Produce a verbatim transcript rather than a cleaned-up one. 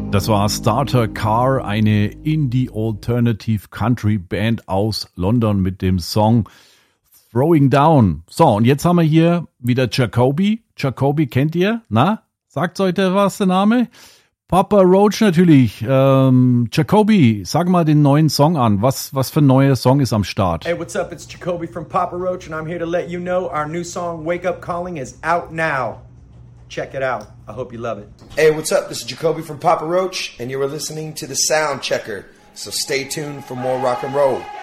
Das war Starter Car, eine Indie Alternative Country Band aus London mit dem Song Throwing Down. So, und jetzt haben wir hier wieder Jacoby. Jacoby kennt ihr? Na, sagt euch der was, der Name? Papa Roach natürlich. Ähm, Jacoby, sag mal den neuen Song an. Was, was für ein neuer Song ist am Start? Hey, what's up? It's Jacoby from Papa Roach and I'm here to let you know our new song, Wake Up Calling, is out now. Check it out. I hope you love it. Hey, what's up? This is Jacoby from Papa Roach, and you were listening to The Sound Checker. So stay tuned for more rock and roll.